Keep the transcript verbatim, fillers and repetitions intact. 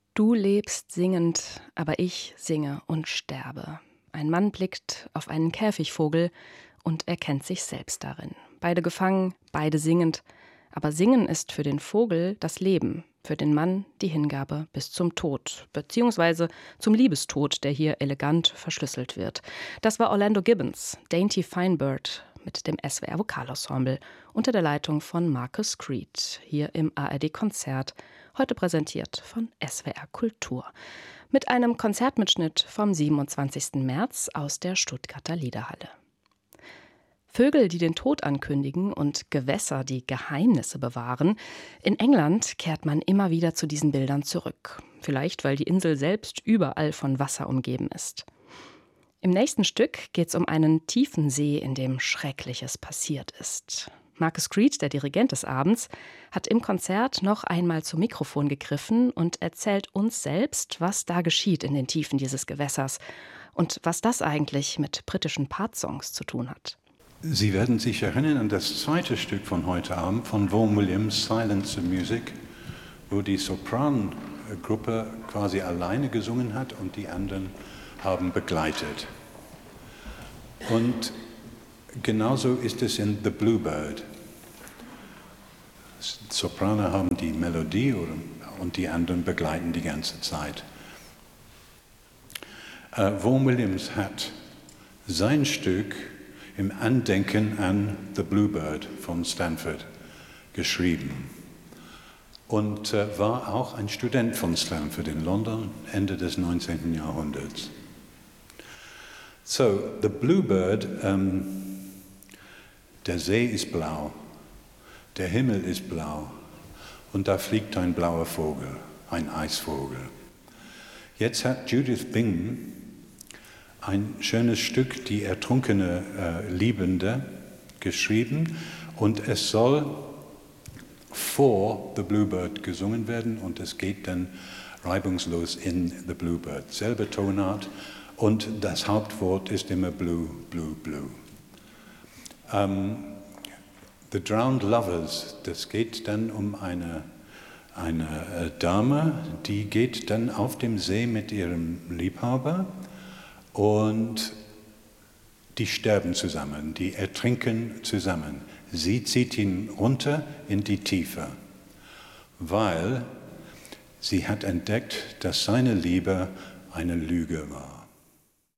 Du lebst singend, aber ich singe und sterbe. Ein Mann blickt auf einen Käfigvogel und erkennt sich selbst darin. Beide gefangen, beide singend. Aber Singen ist für den Vogel das Leben, für den Mann die Hingabe bis zum Tod, beziehungsweise zum Liebestod, der hier elegant verschlüsselt wird. Das war Orlando Gibbons, Dainty Fine Bird, mit dem S W R Vokalensemble unter der Leitung von Marcus Creed, hier im A R D-Konzert, heute präsentiert von S W R Kultur. Mit einem Konzertmitschnitt vom siebenundzwanzigsten März aus der Stuttgarter Liederhalle. Vögel, die den Tod ankündigen und Gewässer, die Geheimnisse bewahren. In England kehrt man immer wieder zu diesen Bildern zurück. Vielleicht, weil die Insel selbst überall von Wasser umgeben ist. Im nächsten Stück geht es um einen tiefen See, in dem Schreckliches passiert ist. Marcus Creed, der Dirigent des Abends, hat im Konzert noch einmal zum Mikrofon gegriffen und erzählt uns selbst, was da geschieht in den Tiefen dieses Gewässers und was das eigentlich mit britischen Part-Songs zu tun hat. Sie werden sich erinnern an das zweite Stück von heute Abend von Vaughan Williams, Silence of Music, wo die Soprangruppe quasi alleine gesungen hat und die anderen haben begleitet. Und genauso ist es in The Bluebird. Sopraner haben die Melodie und die anderen begleiten die ganze Zeit. Uh, Vaughan Williams hat sein Stück im Andenken an The Bluebird von Stanford geschrieben und äh, war auch ein Student von Stanford in London, Ende des neunzehnten Jahrhunderts. So, The Bluebird, ähm, der See ist blau, der Himmel ist blau und da fliegt ein blauer Vogel, ein Eisvogel. Jetzt hat Judith Bingham ein schönes Stück, die ertrunkene äh, Liebende, geschrieben und es soll vor The Bluebird gesungen werden und es geht dann reibungslos in The Bluebird. Selbe Tonart und das Hauptwort ist immer Blue, Blue, Blue. Um, The Drowned Lovers, das geht dann um eine, eine Dame, die geht dann auf dem See mit ihrem Liebhaber. Und die sterben zusammen, die ertrinken zusammen. Sie zieht ihn runter in die Tiefe, weil sie hat entdeckt, dass seine Liebe eine Lüge war.